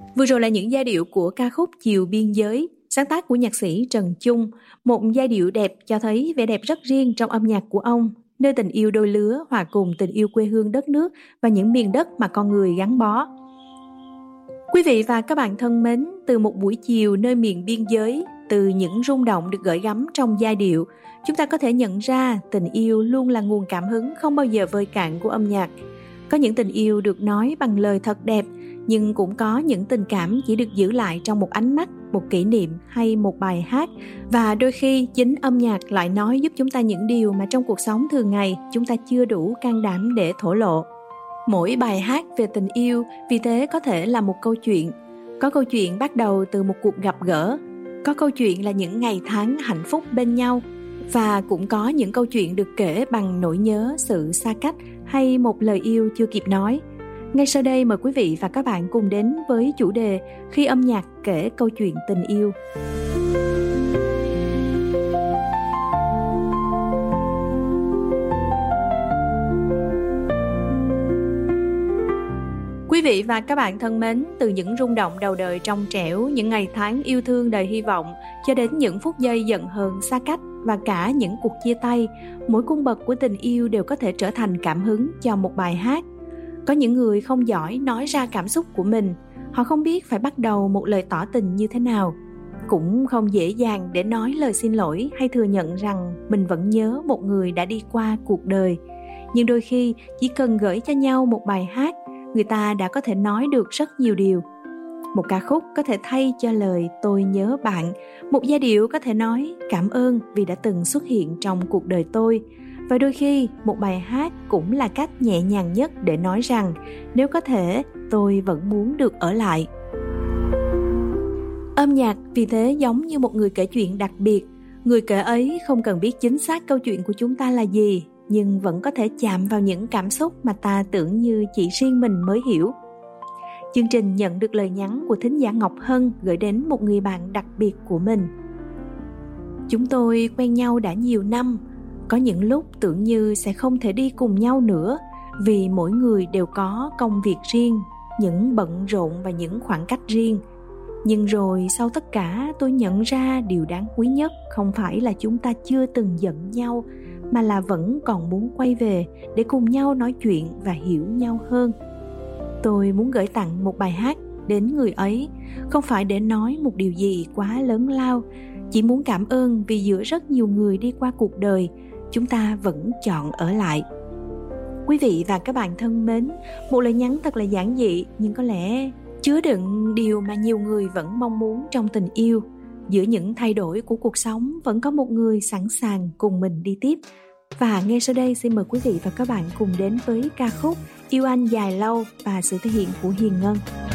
Vừa rồi là những giai điệu của ca khúc Chiều Biên Giới, sáng tác của nhạc sĩ Trần Chung, một giai điệu đẹp cho thấy vẻ đẹp rất riêng trong âm nhạc của ông, nơi tình yêu đôi lứa hòa cùng tình yêu quê hương đất nước và những miền đất mà con người gắn bó. Quý vị và các bạn thân mến, từ một buổi chiều nơi miền biên giới, từ những rung động được gửi gắm trong giai điệu, chúng ta có thể nhận ra tình yêu luôn là nguồn cảm hứng không bao giờ vơi cạn của âm nhạc. Có những tình yêu được nói bằng lời thật đẹp, nhưng cũng có những tình cảm chỉ được giữ lại trong một ánh mắt, một kỷ niệm hay một bài hát. Và đôi khi chính âm nhạc lại nói giúp chúng ta những điều mà trong cuộc sống thường ngày chúng ta chưa đủ can đảm để thổ lộ. Mỗi bài hát về tình yêu vì thế có thể là một câu chuyện. Có câu chuyện bắt đầu từ một cuộc gặp gỡ, có câu chuyện là những ngày tháng hạnh phúc bên nhau, và cũng có những câu chuyện được kể bằng nỗi nhớ, sự xa cách hay một lời yêu chưa kịp nói. Ngay sau đây mời quý vị và các bạn cùng đến với chủ đề Khi âm nhạc kể câu chuyện tình yêu. Quý vị và các bạn thân mến, từ những rung động đầu đời trong trẻo, những ngày tháng yêu thương đầy hy vọng, cho đến những phút giây giận hờn xa cách và cả những cuộc chia tay, mỗi cung bậc của tình yêu đều có thể trở thành cảm hứng cho một bài hát. Có những người không giỏi nói ra cảm xúc của mình, họ không biết phải bắt đầu một lời tỏ tình như thế nào. Cũng không dễ dàng để nói lời xin lỗi hay thừa nhận rằng mình vẫn nhớ một người đã đi qua cuộc đời. Nhưng đôi khi chỉ cần gửi cho nhau một bài hát, người ta đã có thể nói được rất nhiều điều. Một ca khúc có thể thay cho lời tôi nhớ bạn, một giai điệu có thể nói cảm ơn vì đã từng xuất hiện trong cuộc đời tôi. Và đôi khi một bài hát cũng là cách nhẹ nhàng nhất để nói rằng nếu có thể tôi vẫn muốn được ở lại. Âm nhạc vì thế giống như một người kể chuyện đặc biệt. Người kể ấy không cần biết chính xác câu chuyện của chúng ta là gì, nhưng vẫn có thể chạm vào những cảm xúc mà ta tưởng như chỉ riêng mình mới hiểu. Chương trình nhận được lời nhắn của thính giả Ngọc Hân gửi đến một người bạn đặc biệt của mình. Chúng tôi quen nhau đã nhiều năm. Có những lúc tưởng như sẽ không thể đi cùng nhau nữa vì mỗi người đều có công việc riêng, những bận rộn và những khoảng cách riêng. Nhưng rồi sau tất cả tôi nhận ra điều đáng quý nhất không phải là chúng ta chưa từng giận nhau, mà là vẫn còn muốn quay về để cùng nhau nói chuyện và hiểu nhau hơn. Tôi muốn gửi tặng một bài hát đến người ấy, không phải để nói một điều gì quá lớn lao, chỉ muốn cảm ơn vì giữa rất nhiều người đi qua cuộc đời, chúng ta vẫn chọn ở lại. Quý vị và các bạn thân mến, một lời nhắn thật là giản dị nhưng có lẽ chứa đựng điều mà nhiều người vẫn mong muốn trong tình yêu. Giữa những thay đổi của cuộc sống vẫn có một người sẵn sàng cùng mình đi tiếp. Và ngay sau đây xin mời quý vị và các bạn cùng đến với ca khúc Yêu Anh Dài Lâu và sự thể hiện của Hiền Ngân.